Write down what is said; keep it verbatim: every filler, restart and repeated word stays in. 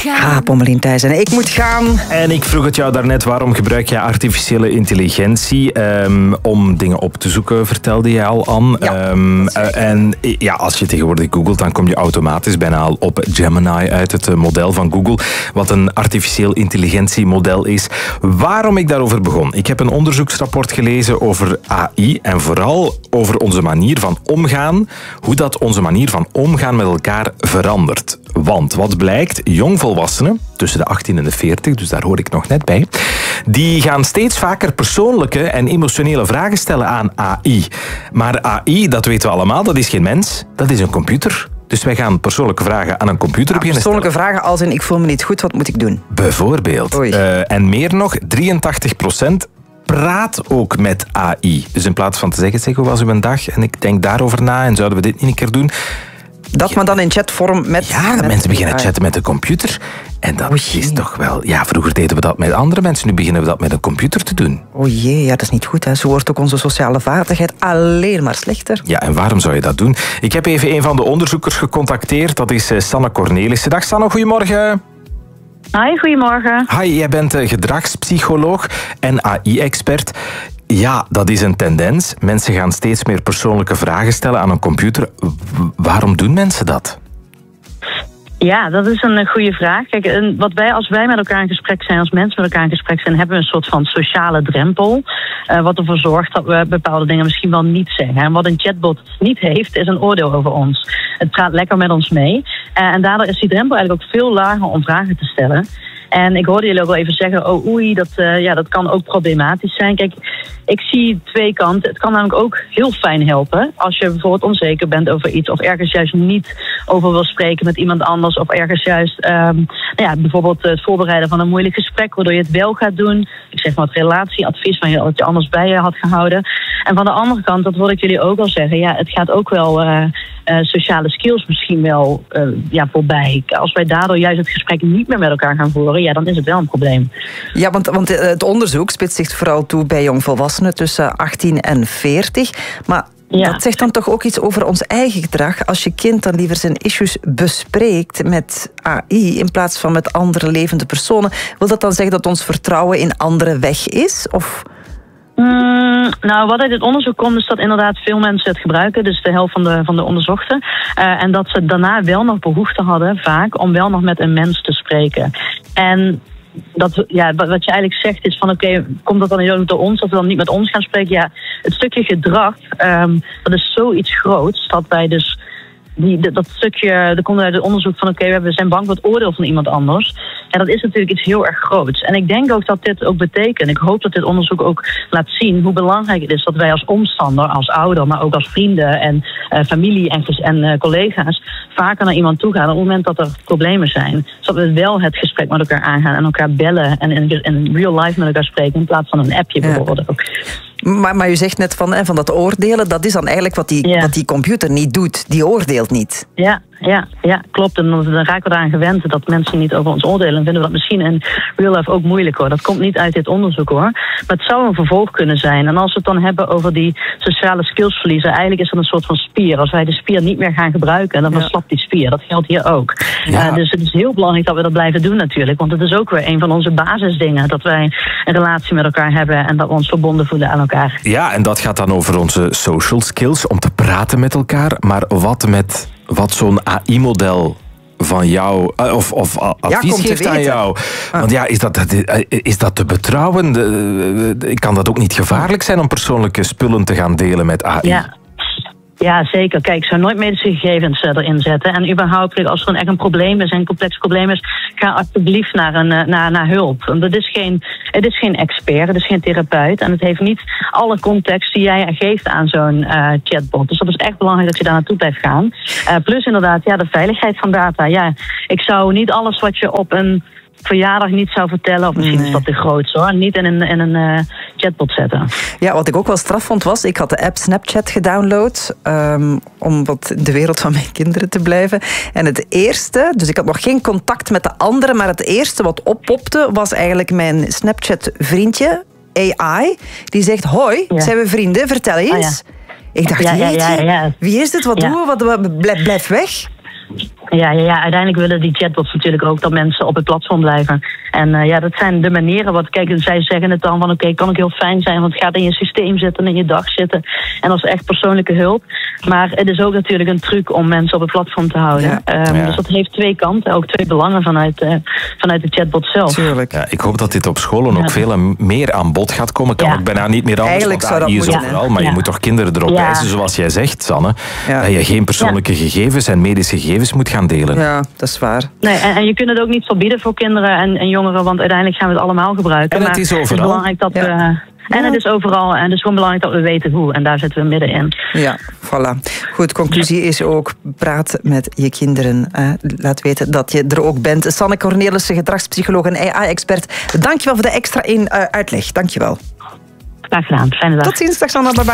Ah, Pommelien Thijs en ik moet gaan. En ik vroeg het jou daarnet, waarom gebruik je artificiële intelligentie um, om dingen op te zoeken, vertelde je al, Anne. Ja, um, uh, en ja, als je tegenwoordig googelt, dan kom je automatisch bijna al op Gemini uit, het model van Google, wat een artificieel intelligentiemodel is. Waarom ik daarover begon? Ik heb een onderzoeksrapport gelezen over A I en vooral over onze manier van omgaan, hoe dat onze manier van omgaan met elkaar verandert. Want wat blijkt, jongvolwassenen, tussen de achttien en de veertig, dus daar hoor ik nog net bij, die gaan steeds vaker persoonlijke en emotionele vragen stellen aan A I. Maar A I, dat weten we allemaal, dat is geen mens, dat is een computer. Dus wij gaan persoonlijke vragen aan een computer ja, beginnen persoonlijke stellen. vragen als in ik voel me niet goed, wat moet ik doen? Bijvoorbeeld. Uh, en meer nog, drieëntachtig procent praat ook met A I. Dus in plaats van te zeggen, zeg, hoe was uw dag? En ik denk daarover na en zouden we dit niet een keer doen? Dat ja. maar dan in chatvorm met... Ja, met, mensen beginnen te chatten met de computer. En dat Oei. is toch wel... Ja, vroeger deden we dat met andere mensen. Nu beginnen we dat met een computer te doen. O jee, ja, dat is niet goed. Hè. Zo wordt ook onze sociale vaardigheid alleen maar slechter. Ja, en waarom zou je dat doen? Ik heb even een van de onderzoekers gecontacteerd. Dat is Sanne Cornelissen. Dag Sanne, goedemorgen. Hi, goedemorgen. Hi, jij bent gedragspsycholoog en A I-expert. Ja, dat is een tendens. Mensen gaan steeds meer persoonlijke vragen stellen aan een computer. Waarom doen mensen dat? Ja, dat is een goede vraag. Kijk, wat wij, als wij met elkaar in gesprek zijn, als mensen met elkaar in gesprek zijn, hebben we een soort van sociale drempel. Uh, wat ervoor zorgt dat we bepaalde dingen misschien wel niet zeggen. En wat een chatbot niet heeft, is een oordeel over ons. Het praat lekker met ons mee. Uh, en daardoor is die drempel eigenlijk ook veel lager om vragen te stellen. En ik hoorde jullie ook wel even zeggen, oh oei, dat, uh, ja, dat kan ook problematisch zijn. Kijk, ik zie twee kanten. Het kan namelijk ook heel fijn helpen als je bijvoorbeeld onzeker bent over iets of ergens juist niet over wil spreken met iemand anders of ergens juist um, nou ja, bijvoorbeeld het voorbereiden van een moeilijk gesprek waardoor je het wel gaat doen. Ik zeg maar het relatieadvies van je dat je anders bij je had gehouden. En van de andere kant, dat hoorde ik jullie ook al zeggen, ja, het gaat ook wel uh, uh, sociale skills misschien wel uh, ja, voorbij. Als wij daardoor juist het gesprek niet meer met elkaar gaan voeren, ja, dan is het wel een probleem. Ja, want, want het onderzoek spitst zich vooral toe bij jongvolwassenen tussen achttien en veertig. Maar ja. dat zegt dan toch ook iets over ons eigen gedrag. Als je kind dan liever zijn issues bespreekt met A I in plaats van met andere levende personen, wil dat dan zeggen dat ons vertrouwen in anderen weg is? Of... Mm, nou, wat uit het onderzoek komt is dat inderdaad veel mensen het gebruiken. Dus de helft van de, van de onderzochten. Uh, en dat ze daarna wel nog behoefte hadden, vaak, om wel nog met een mens te spreken. En dat, ja, wat je eigenlijk zegt is van oké, okay, komt dat dan niet door ons of we dan niet met ons gaan spreken? Ja, het stukje gedrag, um, dat is zoiets groots dat wij dus Die, dat stukje, er komt uit het onderzoek van oké, okay, we zijn bang voor het oordeel van iemand anders. En dat is natuurlijk iets heel erg groots. En ik denk ook dat dit ook betekent, ik hoop dat dit onderzoek ook laat zien hoe belangrijk het is dat wij als omstander, als ouder, maar ook als vrienden en uh, familie en, en uh, collega's vaker naar iemand toe gaan op het moment dat er problemen zijn. Zodat we wel het gesprek met elkaar aangaan en elkaar bellen en in, in real life met elkaar spreken in plaats van een appje bijvoorbeeld ook. Maar, maar u zegt net van, van dat oordelen, dat is dan eigenlijk wat die, ja. wat die computer niet doet. Die oordeelt niet. Ja, ja, ja, klopt. En dan, dan raken we eraan gewend dat mensen niet over ons oordelen. En vinden we dat misschien in real life ook moeilijk hoor. Dat komt niet uit dit onderzoek hoor. Maar het zou een vervolg kunnen zijn. En als we het dan hebben over die sociale skills verliezen, eigenlijk is dat een soort van spier. Als wij de spier niet meer gaan gebruiken, dan verslapt die spier. Dat geldt hier ook. Ja. Uh, dus het is heel belangrijk dat we dat blijven doen natuurlijk. Want het is ook weer een van onze basisdingen. Dat wij een relatie met elkaar hebben en dat we ons verbonden voelen aan elkaar. Ja, en dat gaat dan over onze social skills, om te praten met elkaar. Maar wat met wat zo'n A I-model van jou, of, of advies ja, geeft aan jou. Want ja, is dat, is dat te betrouwen? Kan dat ook niet gevaarlijk zijn om persoonlijke spullen te gaan delen met A I? Ja. Ja, zeker. Kijk, ik zou nooit medische gegevens erin zetten. En überhaupt, als er echt een probleem is, een complex probleem is, ga alsjeblieft naar, een, naar, naar hulp. Want het is, geen, het is geen expert, het is geen therapeut. En het heeft niet alle context die jij geeft aan zo'n uh, chatbot. Dus dat is echt belangrijk dat je daar naartoe blijft gaan. Uh, plus inderdaad, ja, de veiligheid van data. Ja, ik zou niet alles wat je op een verjaardag niet zou vertellen, of misschien nee. is dat te groot hoor, niet in een, in een uh, chatbot zetten. Ja, wat ik ook wel straf vond was, ik had de app Snapchat gedownload um, om wat de wereld van mijn kinderen te blijven. En het eerste, dus ik had nog geen contact met de anderen, maar het eerste wat oppopte was eigenlijk mijn Snapchat vriendje, A I, die zegt, hoi, ja. zijn we vrienden, vertel eens. Oh, ja. Ik dacht, ja, ja, ja, ja. wie is dit, wat ja. doen we, wat, blijf, blijf weg. Ja, ja, ja, uiteindelijk willen die chatbots natuurlijk ook dat mensen op het platform blijven. En uh, ja, dat zijn de manieren. Wat, kijk, zij zeggen het dan van oké, okay, kan ook heel fijn zijn, want het gaat in je systeem zitten, in je dag zitten. En dat is echt persoonlijke hulp. Maar het is ook natuurlijk een truc om mensen op het platform te houden. Ja. Um, ja. Dus dat heeft twee kanten, ook twee belangen vanuit, uh, vanuit de chatbot zelf. Tuurlijk. Ja, ik hoop dat dit op scholen ook ja. veel meer aan bod gaat komen. Kan ja. ook bijna niet meer anders. Eigenlijk zou dat hier moeten, overal, maar ja. je moet toch kinderen erop ja. wijzen, zoals jij zegt, Sanne, ja. dat je geen persoonlijke ja. gegevens en medische gegevens moet gaan delen. Ja, dat is waar. Nee, en, en je kunt het ook niet verbieden voor kinderen en, en jongeren, want uiteindelijk gaan we het allemaal gebruiken. En het is overal. Het is belangrijk dat ja. we... En het is overal en het is gewoon belangrijk dat we weten hoe. En daar zitten we middenin. Ja, voilà. Goed, conclusie is ook, praat met je kinderen. Eh, laat weten dat je er ook bent. Sanne Cornelissen, gedragspsycholoog en A I-expert. Dankjewel voor de extra in, uh, uitleg. Dankjewel. Graag gedaan. Fijne dag. Tot ziens, dag Sanne. Bye bye.